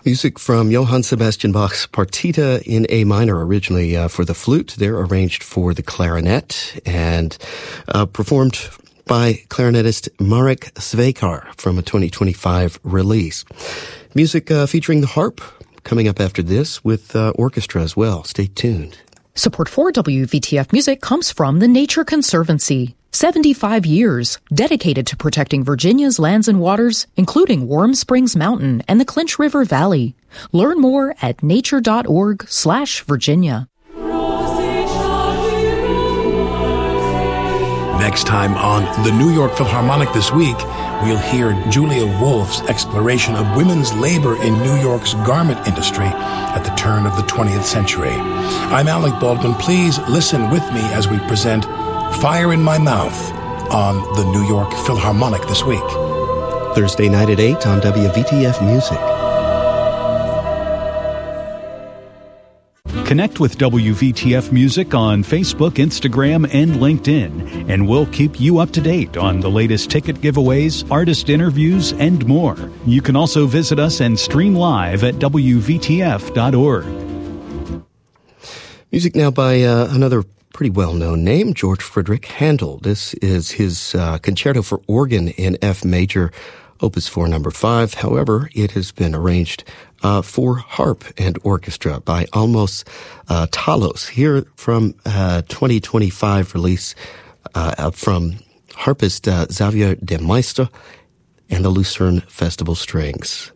Music from Johann Sebastian Bach's Partita in A minor, originally for the flute. They're arranged for the clarinet and performed by clarinetist Marek Svekar from a 2025 release. Music featuring the harp coming up after this with orchestra as well. Stay tuned. Support for WVTF Music comes from the Nature Conservancy. 75 years dedicated to protecting Virginia's lands and waters, including Warm Springs Mountain and the Clinch River Valley. Learn more at nature.org/Virginia. Next time on the New York Philharmonic This Week, we'll hear Julia Wolf's exploration of women's labor in New York's garment industry at the turn of the 20th century. I'm Alec Baldwin. Please listen with me as we present Fire in My Mouth on the New York Philharmonic This Week. Thursday night at 8 on WVTF Music. Connect with WVTF Music on Facebook, Instagram, and LinkedIn, and we'll keep you up to date on the latest ticket giveaways, artist interviews, and more. You can also visit us and stream live at WVTF.org. Music now by another pretty well-known name, George Frideric Handel. This is his concerto for organ in F major, Opus 4, number 5. However, it has been arranged for harp and orchestra by Almos Talos, here from 2025 release from harpist Xavier de Maistre and the Lucerne Festival Strings.